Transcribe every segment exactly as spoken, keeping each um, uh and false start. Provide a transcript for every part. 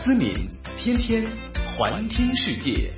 思敏天天环听世界。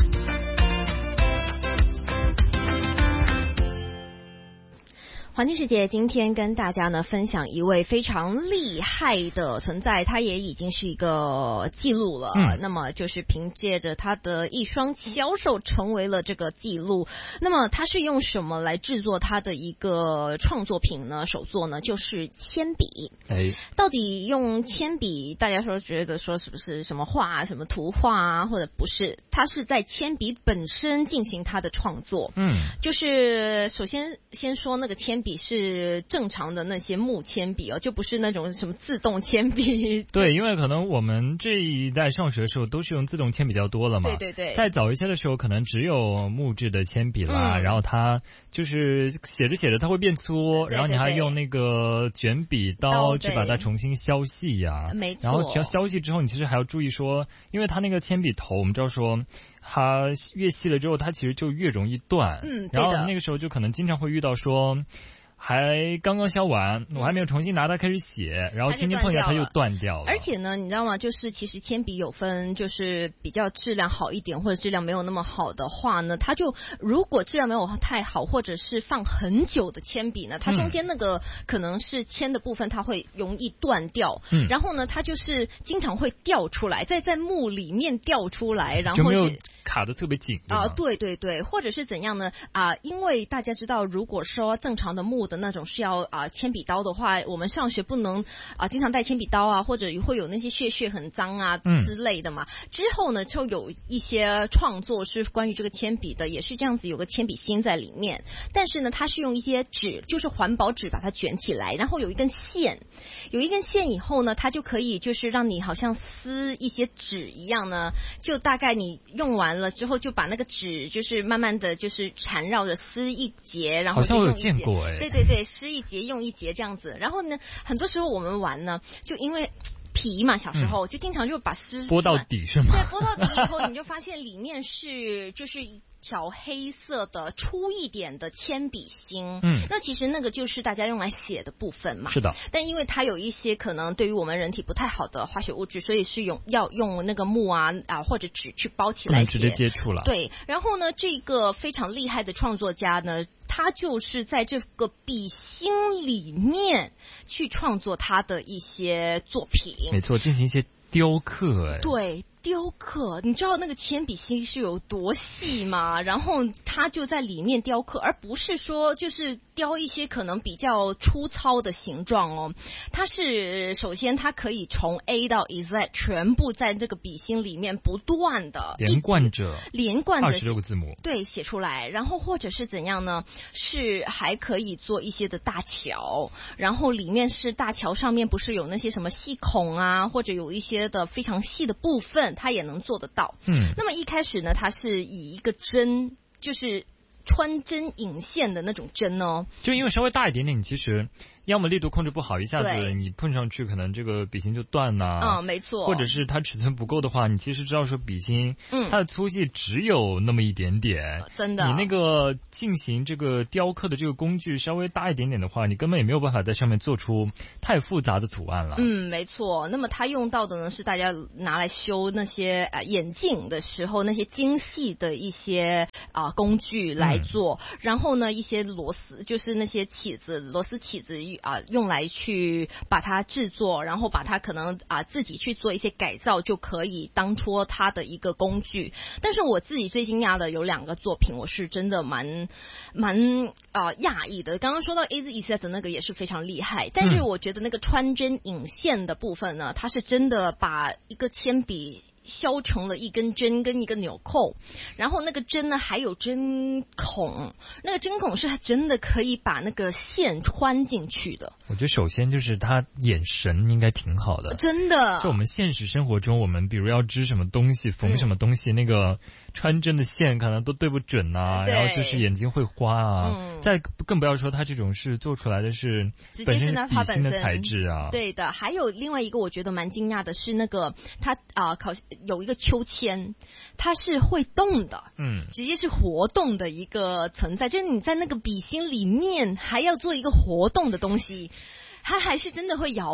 环听世界今天跟大家呢分享一位非常厉害的存在，他也已经是一个记录了、嗯、那么就是凭借着他的一双小手成为了这个记录。那么他是用什么来制作他的一个创作品呢？手作呢就是铅笔。 哎， 到底用铅笔大家说觉得说是不是什么画啊什么图画啊，或者不是，他是在铅笔本身进行他的创作。嗯，就是首先先说那个铅笔笔是正常的那些木铅笔哦，就不是那种什么自动铅笔。 对，因为可能我们这一代上学的时候都是用自动铅比较多了嘛。 对对对。 再早一些的时候，可能只有木质的铅笔啦、嗯，然后它就是写着写着它会变粗，对对对，然后你还用那个卷笔刀去把它重新削细呀、啊。 没错。 然后只要削细之后，你其实还要注意说，因为它那个铅笔头，我们知道说。它越细了之后，它其实就越容易断。 嗯， 然后那个时候就可能经常会遇到说，还刚刚削完，我还没有重新拿它开始写，然后轻轻碰一下它就断掉了。 而且呢，你知道吗？就是其实铅笔有分，就是比较质量好一点，或者质量没有那么好的话呢，它就如果质量没有太好，或者是放很久的铅笔呢，它中间那个可能是铅的部分，它会容易断掉。嗯，然后呢，它就是经常会掉出来，在在木里面掉出来，然后就没有卡得特别紧啊、呃，对对对，或者是怎样呢？啊、呃，因为大家知道，如果说正常的木的那种是要啊、呃、铅笔刀的话，我们上学不能啊、呃、经常带铅笔刀啊，或者会有那些屑屑很脏啊之类的嘛、嗯。之后呢，就有一些创作是关于这个铅笔的，也是这样子，有个铅笔芯在里面，但是呢，它是用一些纸，就是环保纸把它卷起来，然后有一根线，有一根线以后呢，它就可以就是让你好像撕一些纸一样呢，就大概你用完了之后就把那个纸就是慢慢的就是缠绕着撕一节，然后好像我有见过哎， 对对对，撕一节用一节这样子。然后呢，很多时候我们玩呢，就因为皮嘛，小时候、嗯、就经常就把撕剥到底是吗？ 对，剥到底以后你就发现里面是就是小黑色的粗一点的铅笔芯，嗯，那其实那个就是大家用来写的部分嘛。 是的。 但因为它有一些可能对于我们人体不太好的化学物质，所以是用要用那个木啊啊或者纸去包起来写， 不能直接接触了。 对，然后呢，这个非常厉害的创作家呢，他就是在这个笔芯里面去创作他的一些作品。 没错，进行一些雕刻。哎， 对。雕刻，你知道那个铅笔芯是有多细吗？然后它就在里面雕刻，而不是说就是雕一些可能比较粗糙的形状哦。它是首先它可以从 A 到 Z 全部在这个笔芯里面不断的连贯着， 连贯着二十六个字母， 对，写出来。然后或者是怎样呢？是还可以做一些的大桥，然后里面是大桥上面不是有那些什么细孔啊，或者有一些的非常细的部分。他也能做得到。嗯，那么一开始呢，他是以一个针，就是穿针引线的那种针哦， 就因为稍微大一点点，你其实要么力度控制不好，一下子你碰上去可能这个笔芯就断了。 嗯，没错。 或者是它尺寸不够的话，你其实知道说笔芯，嗯，它的粗细只有那么一点点。呃、 真的。 你那个进行这个雕刻的这个工具稍微大一点点的话，你根本也没有办法在上面做出太复杂的图案了。 嗯，没错。那么它用到的呢是大家拿来修那些呃眼镜的时候那些精细的一些啊、呃、工具来做、嗯，然后呢一些螺丝就是那些起子螺丝起子。啊，用来去把它制作，然后把它可能啊自己去做一些改造，就可以当做它的一个工具。但是我自己最惊讶的有两个作品，我是真的蛮蛮啊讶异的。刚刚说到 A Z Z 的那个也是非常厉害，但是我觉得那个穿针引线的部分呢，它是真的把一个铅笔削成了一根针跟一个纽扣，然后那个针呢还有针孔，那个针孔是它真的可以把那个线穿进去的。 我觉得首先就是他眼神应该挺好的， 真的。 就我们现实生活中，我们比如要织什么东西、缝什么东西，嗯、那个穿针的线可能都对不准啊，然后就是眼睛会花啊。嗯、再更不要说他这种是做出来的是本身是笔芯的材质啊。 对的，还有另外一个我觉得蛮惊讶的是那个他啊、呃、考有一个秋千，它是会动的，嗯，直接是活动的一个存在，就是你在那个笔芯里面还要做一个活动的东西，它还是真的会摇。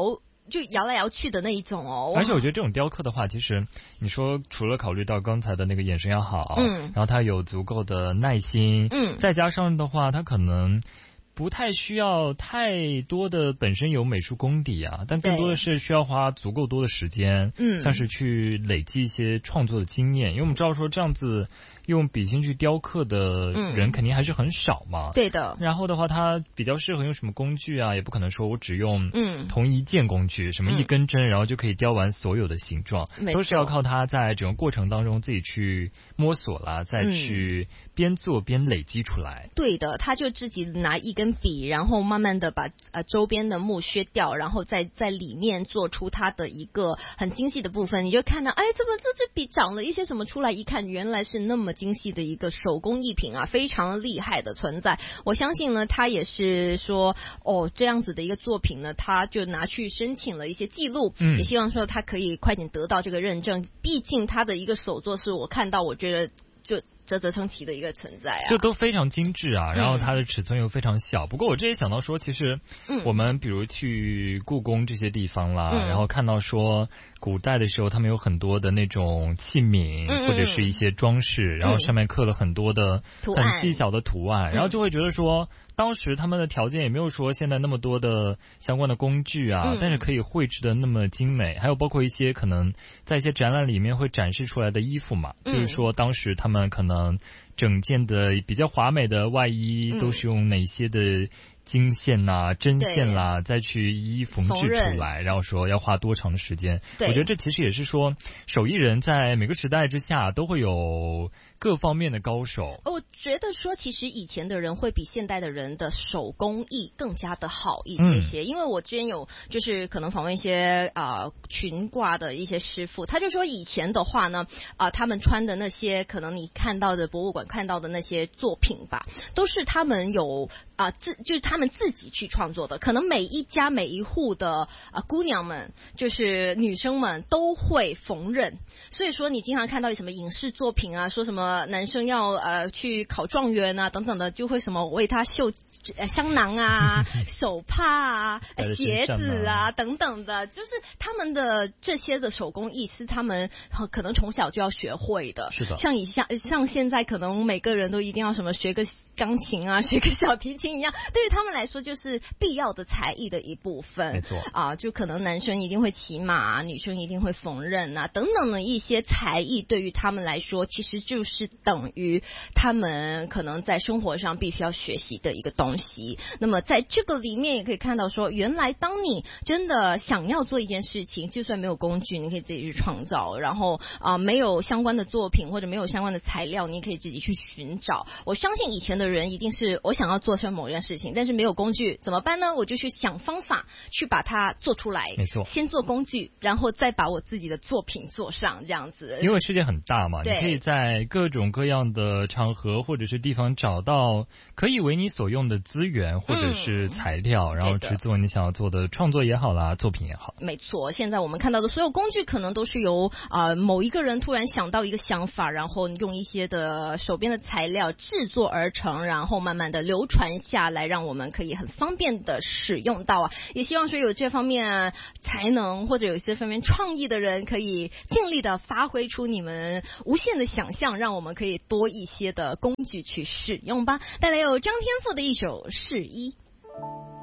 就摇来摇去的那一种哦。 而且我觉得这种雕刻的话，其实你说除了考虑到刚才的那个眼神要好， 嗯， 然后它有足够的耐心， 嗯， 再加上的话，它可能不太需要太多的本身有美术功底啊，但更多的是需要花足够多的时间，嗯，像是去累积一些创作的经验，因为我们知道说这样子用笔芯去雕刻的人肯定还是很少嘛， 嗯，对的。 然后的话，它比较适合用什么工具啊，也不可能说我只用嗯同一件工具，嗯，什么一根针，然后就可以雕完所有的形状，都是要靠它在整个过程当中自己去摸索啦，再去边做边累积出来。 嗯，对的，他就自己拿一根笔，然后慢慢的把呃周边的木削掉，然后再在里面做出它的一个很精细的部分，你就看到，哎，怎么这支笔长了一些什么出来？一看原来是那么精细的一个手工艺品啊，非常厉害的存在。我相信呢，他也是说，哦，这样子的一个作品呢，他就拿去申请了一些记录，嗯，也希望说他可以快点得到这个认证。毕竟他的一个手作是我看到，我觉得就啧啧称奇的一个存在啊， 就都非常精致啊，然后它的尺寸又非常小。嗯，不过我这也想到说，其实我们比如去故宫这些地方啦，嗯，然后看到说古代的时候他们有很多的那种器皿，嗯，或者是一些装饰，嗯，然后上面刻了很多的很细小的图案，嗯，然后就会觉得说当时他们的条件也没有说现在那么多的相关的工具啊，嗯，但是可以绘制的那么精美，还有包括一些可能在一些展览里面会展示出来的衣服嘛，嗯，就是说当时他们可能整件的比较华美的外衣都是用哪些的经线呐、啊、针线啦，再去一一缝制出来，然后说要花多长的时间。我觉得这其实也是说手艺人在每个时代之下都会有各方面的高手。 我觉得说其实以前的人会比现代的人的手工艺更加的好一些些，嗯，因为我之前有就是可能访问一些啊、呃、裙挂的一些师傅，他就说以前的话呢啊、呃、他们穿的那些可能你看到的博物馆看到的那些作品吧，都是他们有啊、呃、自就是他们自己去创作的，可能每一家每一户的啊、呃、姑娘们就是女生们都会缝纫，所以说你经常看到什么影视作品啊，说什么男生要呃去考状元啊等等的，就会什么为他绣呃香囊啊手帕啊鞋子啊等等的，就是他们的这些的手工艺是他们可能从小就要学会的。 是的， 像以像像现在可能每个人都一定要什么学个钢琴啊学个小提琴一样，对于他们来说就是必要的才艺的一部分。 没错啊，就可能男生一定会骑马，女生一定会缝纫啊等等的一些才艺，对于他们来说其实就是等于他们可能在生活上必须要学习的一个东西。那么在这个里面也可以看到说，原来当你真的想要做一件事情，就算没有工具你可以自己去创造，然后啊、呃、没有相关的作品或者没有相关的材料你可以自己去寻找。我相信以前的人一定是我想要做成某件事情，但是没有工具怎么办呢？我就去想方法去把它做出来。 没错， 先做工具然后再把我自己的作品做上，这样子。 因为世界很大嘛，你可以在各种各样的场合或者是地方找到可以为你所用的资源或者是材料、嗯、然后去做你想要做的创作也好啦，作品也好。 没错，现在我们看到的所有工具可能都是由呃某一个人突然想到一个想法，然后用一些的手边的材料制作而成，然后慢慢的流传下来，让我们可以很方便的使用到啊。也希望说有这方面才能或者有这方面创意的人可以尽力的发挥出你们无限的想象，让我们可以多一些的工具去使用吧。带来有张天赋的一首《试衣》。